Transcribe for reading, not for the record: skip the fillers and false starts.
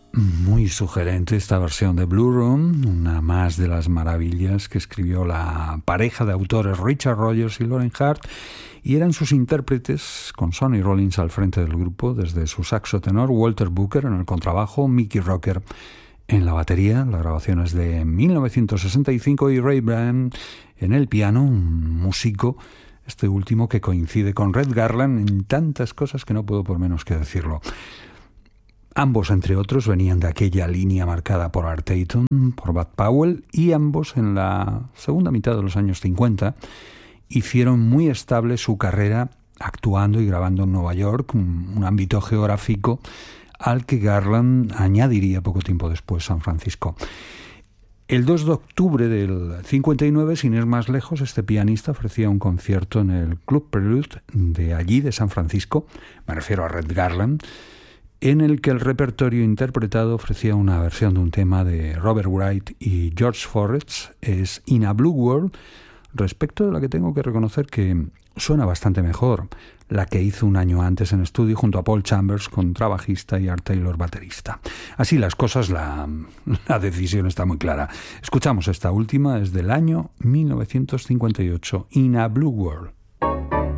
Muy sugerente esta versión de Blue Room, una más de las maravillas que escribió la pareja de autores Richard Rodgers y Loren Hart, y eran sus intérpretes, con Sonny Rollins al frente del grupo, desde su saxo tenor, Walter Booker en el contrabajo, Mickey Rocker en la batería. La grabación es de 1965 y Ray Brand en el piano, un músico, este último que coincide con Red Garland en tantas cosas que no puedo por menos que decirlo. Ambos, entre otros, venían de aquella línea marcada por Art Tatum, por Bud Powell, y ambos en la segunda mitad de los años 50 hicieron muy estable su carrera actuando y grabando en Nueva York, un ámbito geográfico al que Garland añadiría poco tiempo después San Francisco. El 2 de octubre del 59, sin ir más lejos, este pianista ofrecía un concierto en el Club Prelude de allí, de San Francisco, me refiero a Red Garland, en el que el repertorio interpretado ofrecía una versión de un tema de Robert Wright y George Forrest, es In a Blue World, respecto de la que tengo que reconocer que suena bastante mejor, la que hizo un año antes en estudio junto a Paul Chambers, contrabajista, y Art Taylor, baterista. Así las cosas, la decisión está muy clara. Escuchamos esta última, es del año 1958, In a Blue World.